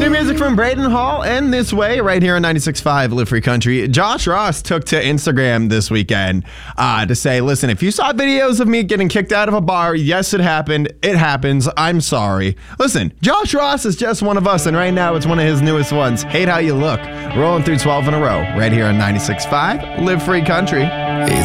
New music from Braden Hall and This Way right here on 96.5 Live Free Country. Josh Ross took to Instagram this weekend to say, listen, if you saw videos of me getting kicked out of a bar, yes, it happened. It happens. I'm sorry. Listen, Josh Ross is just one of us, and right now it's one of his newest ones, Hate How You Look. Rolling through 12 in a row right here on 96.5 Live Free Country. Hey,